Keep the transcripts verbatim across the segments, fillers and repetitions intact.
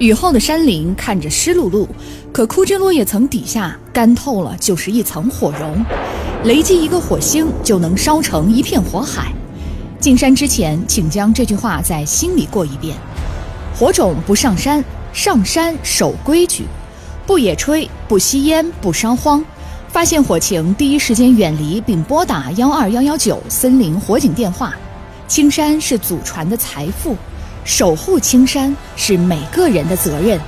雨后的山林看着湿漉漉，可枯枝落叶层底下干透了就是一层火绒，雷击一个火星就能烧成一片火海。进山之前，请将这句话在心里过一遍：火种不上山，上山守规矩，不野炊，不吸烟，不烧荒。发现火情，第一时间远离并拨打幺二幺幺九森林火警电话。青山是祖传的财富，守护青山是每个人的责任。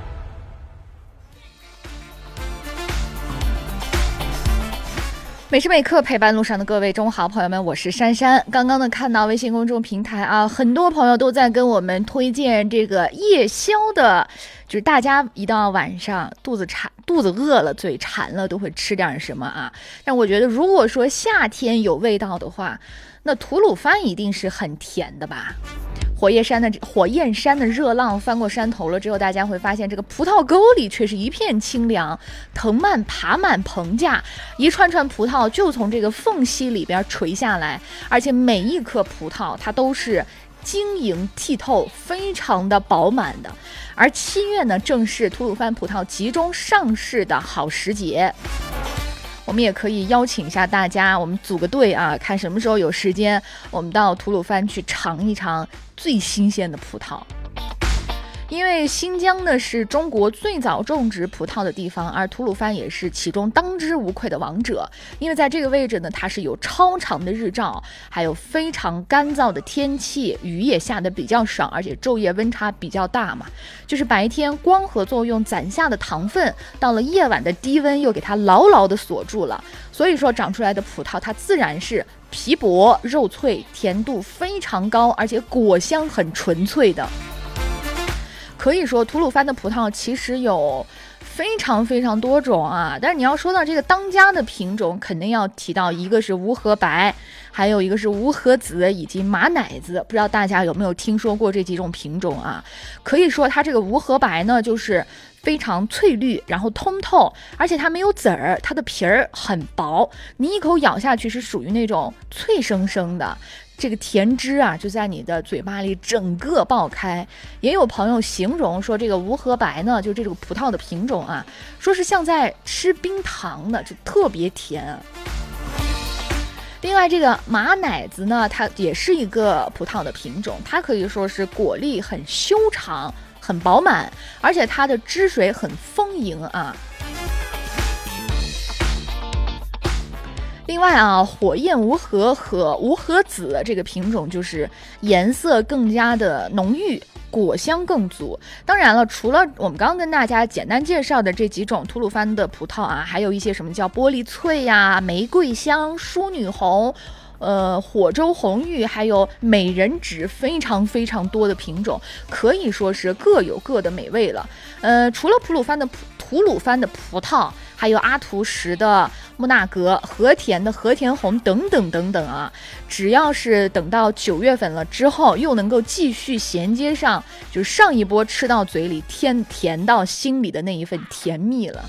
每时每刻陪伴路上的各位中午好，朋友们，我是珊珊。刚刚呢看到微信公众平台啊，很多朋友都在跟我们推荐这个夜宵的，就是大家一到晚上肚子馋、肚子饿了、嘴馋了，都会吃点什么啊。但我觉得，如果说夏天有味道的话，那吐鲁番一定是很甜的吧。火焰山的火焰山的热浪翻过山头了之后，大家会发现这个葡萄沟里却是一片清凉，藤蔓爬满棚架，一串串葡萄就从这个缝隙里边垂下来，而且每一颗葡萄它都是晶莹剔透，非常的饱满的。而七月呢，正是吐鲁番葡萄集中上市的好时节。我们也可以邀请一下大家，我们组个队啊，看什么时候有时间，我们到吐鲁番去尝一尝最新鲜的葡萄。因为新疆呢是中国最早种植葡萄的地方，而吐鲁番也是其中当之无愧的王者。因为在这个位置呢，它是有超长的日照，还有非常干燥的天气，雨也下得比较少，而且昼夜温差比较大嘛。就是白天光合作用攒下的糖分，到了夜晚的低温又给它牢牢地锁住了，所以说长出来的葡萄它自然是皮薄肉脆，甜度非常高，而且果香很纯粹的。可以说吐鲁番的葡萄其实有非常非常多种啊，但是你要说到这个当家的品种，肯定要提到一个是无核白，还有一个是无核紫以及马奶子。不知道大家有没有听说过这几种品种啊？可以说它这个无核白呢，就是非常翠绿，然后通透，而且它没有籽儿，它的皮儿很薄，你一口咬下去是属于那种脆生生的。这个甜汁啊，就在你的嘴巴里整个爆开。也有朋友形容说，这个无核白呢，就这种葡萄的品种啊，说是像在吃冰糖的，就特别甜啊。另外，这个马奶子呢，它也是一个葡萄的品种，它可以说是果粒很修长、很饱满，而且它的汁水很丰盈啊。另外啊，火焰无核和无核紫这个品种就是颜色更加的浓郁，果香更足。当然了，除了我们刚刚跟大家简单介绍的这几种吐鲁番的葡萄啊，还有一些什么叫玻璃脆呀、玫瑰香、淑女红、呃，火州红玉，还有美人指，非常非常多的品种，可以说是各有各的美味了。呃，除了吐鲁番的吐鲁番的葡萄，还有阿图什的木纳格、和田的和田红等等等等啊，只要是等到九月份了之后，又能够继续衔接上，就是上一波吃到嘴里甜甜到心里的那一份甜蜜了。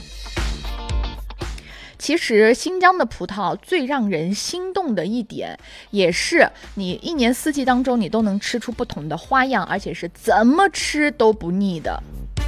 其实新疆的葡萄最让人心动的一点，也是你一年四季当中你都能吃出不同的花样，而且是怎么吃都不腻的。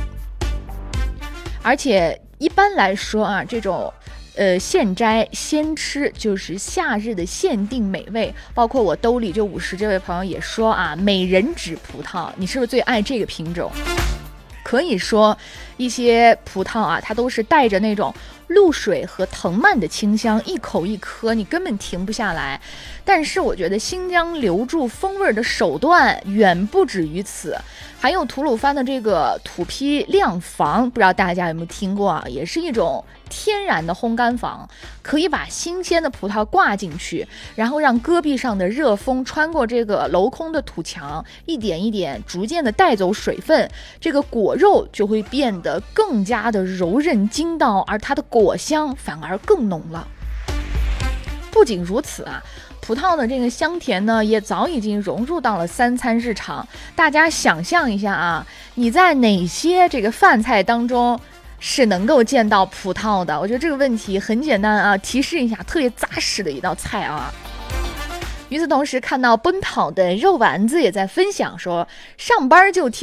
而且一般来说啊，这种呃现摘现吃就是夏日的限定美味。包括我兜里就五十这位朋友也说啊，美人指葡萄，你是不是最爱这个品种？可以说一些葡萄啊，它都是带着那种露水和藤蔓的清香，一口一颗你根本停不下来。但是我觉得新疆留住风味的手段远不止于此，还有吐鲁番的这个土坯晾房，不知道大家有没有听过啊？也是一种天然的烘干房，可以把新鲜的葡萄挂进去，然后让戈壁上的热风穿过这个镂空的土墙，一点一点逐渐的带走水分，这个果肉就会变得更加的柔韧筋道，而它的果香反而更浓了。不仅如此啊，葡萄的这个香甜呢，也早已经融入到了三餐日常。大家想象一下啊，你在哪些这个饭菜当中是能够见到葡萄的？我觉得这个问题很简单啊，提示一下，特别扎实的一道菜啊。与此同时，看到奔跑的肉丸子也在分享说，上班就听